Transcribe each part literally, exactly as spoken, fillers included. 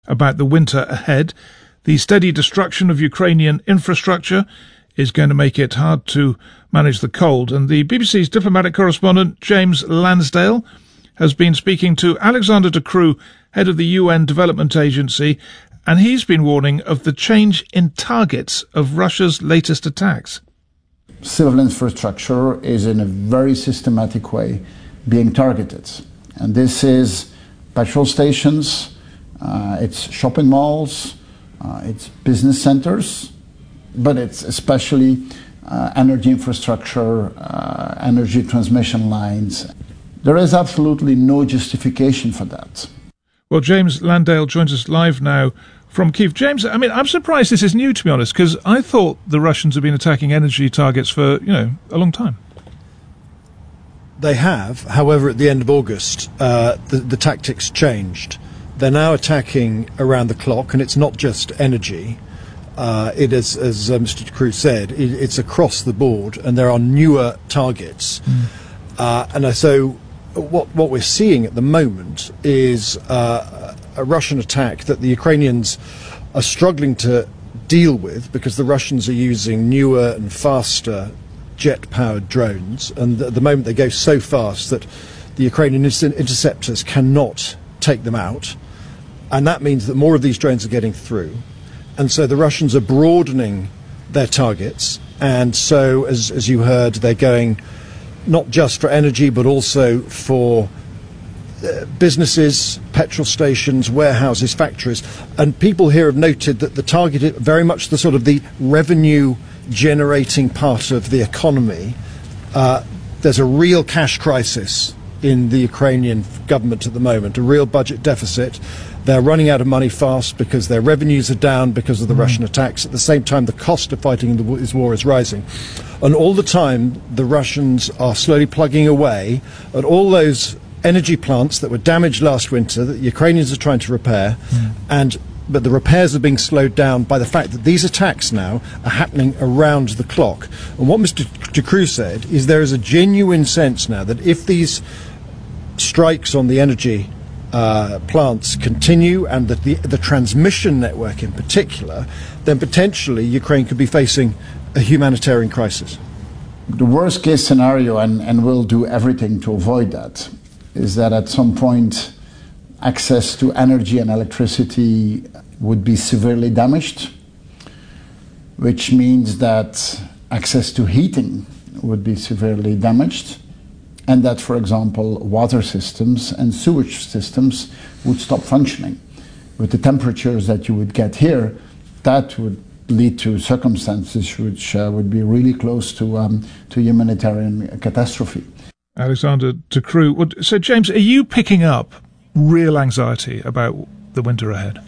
about the winter ahead. The steady destruction of Ukrainian infrastructure is going to make it hard to manage the cold. And the B B C's diplomatic correspondent, James Lansdale, has been speaking to Alexander de Croo, head of the U N Development Agency, and he's been warning of the change in targets of Russia's latest attacks. Civil infrastructure is in a very systematic way being targeted. And this is petrol stations, uh, it's shopping malls, uh, it's business centers, but it's especially uh, energy infrastructure, uh, energy transmission lines. There is absolutely no justification for that. Well, James Lansdale joins us live now from Kyiv. James, I mean, I'm surprised this is new, to be honest, because I thought the Russians have been attacking energy targets for, you know, a long time. They have. However, at the end of August, uh, the, the tactics changed. They're now attacking around the clock, and it's not just energy. Uh, it is, as uh, Mister de Croo said, it, it's across the board, and there are newer targets. Mm. Uh, and so what, what we're seeing at the moment is uh, a Russian attack that the Ukrainians are struggling to deal with because the Russians are using newer and faster jet-powered drones, and at the moment they go so fast that the Ukrainian inter- interceptors cannot take them out, and that means that more of these drones are getting through, and so the Russians are broadening their targets, and so as, as you heard, they're going not just for energy but also for uh, businesses, petrol stations, warehouses, factories, and people here have noted that the target is very much the sort of the revenue generating part of the economy. Uh, there's a real cash crisis in the Ukrainian government at the moment, a real budget deficit. They're running out of money fast because their revenues are down because of the mm. Russian attacks. At the same time, the cost of fighting this war is rising. And all the time, the Russians are slowly plugging away at all those energy plants that were damaged last winter that the Ukrainians are trying to repair, mm. and but the repairs are being slowed down by the fact that these attacks now are happening around the clock. And what Mister de Croo said is there is a genuine sense now that if these strikes on the energy uh, plants continue, and that the, the transmission network in particular, then potentially Ukraine could be facing a humanitarian crisis. The worst case scenario, and, and we'll do everything to avoid that, is that at some point access to energy and electricity would be severely damaged, which means that access to heating would be severely damaged, and that, for example, water systems and sewage systems would stop functioning. With the temperatures that you would get here, that would lead to circumstances which uh, would be really close to um, to humanitarian catastrophe. Alexander de Croo. So, James, are you picking up real anxiety about the winter ahead?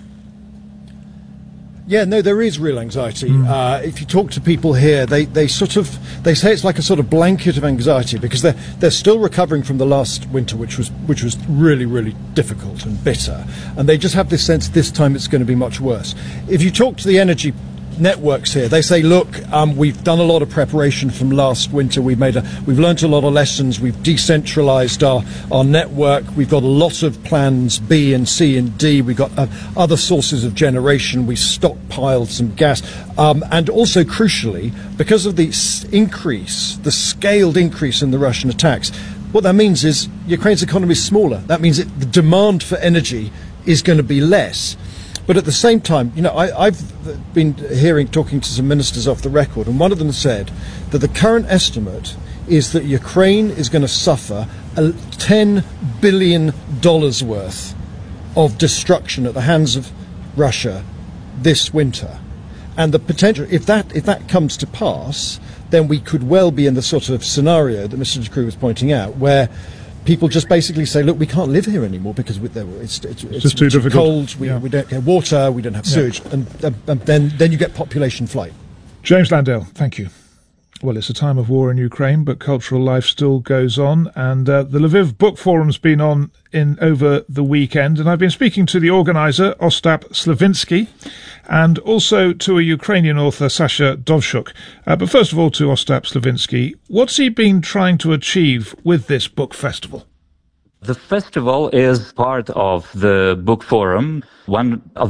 Yeah, no, there is real anxiety. Mm. Uh, if you talk to people here, they, they sort of they say it's like a sort of blanket of anxiety because they're they're still recovering from the last winter, which was which was really really difficult and bitter, and they just have this sense this time it's going to be much worse. If you talk to the energy networks here, they say, look, um, we've done a lot of preparation from last winter. We've made a, we've learnt a lot of lessons. We've decentralised our, our network. We've got a lot of plans B and C and D. We've got uh, other sources of generation. We stockpiled some gas. Um, and also, crucially, because of the s- increase, the scaled increase in the Russian attacks, what that means is Ukraine's economy is smaller. That means that the demand for energy is going to be less. But at the same time, you know, I, I've been hearing, talking to some ministers off the record, and one of them said that the current estimate is that Ukraine is going to suffer a ten billion dollars worth of destruction at the hands of Russia this winter. And the potential, if that if that comes to pass, then we could well be in the sort of scenario that Mister de Croo was pointing out, where people just basically say, look, we can't live here anymore because it's, it's, it's, just too it's difficult. cold, we, yeah. we don't get water, we don't have sewage, yeah. and, uh, and then, then you get population flight. James Lansdale, thank you. Well, it's a time of war in Ukraine, but cultural life still goes on, and uh, the Lviv Book Forum's been on in over the weekend, and I've been speaking to the organiser, Ostap Slavinsky, and also to a Ukrainian author, Sasha Dovshuk. Uh, but first of all, to Ostap Slavinsky, what's he been trying to achieve with this book festival? The festival is part of the book forum. One of